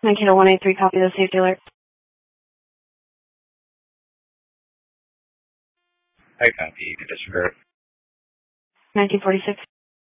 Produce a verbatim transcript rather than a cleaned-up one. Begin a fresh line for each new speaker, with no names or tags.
Mankato one eight three, copy the safety alert.
I copy. You can disregard.
nineteen forty-six.